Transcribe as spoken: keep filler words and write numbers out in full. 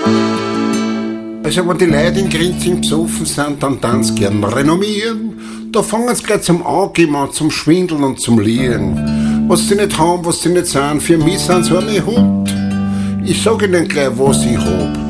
Also wenn die Leute in Grinzing besoffen sind, dann tanzen gern renommieren. Da fangen sie gleich zum Angeben an, zum Schwindeln und zum Liegen. Was sie nicht haben, was sie nicht sind, für mich sind sie ein Hund. Ich sag ihnen gleich, was ich hab.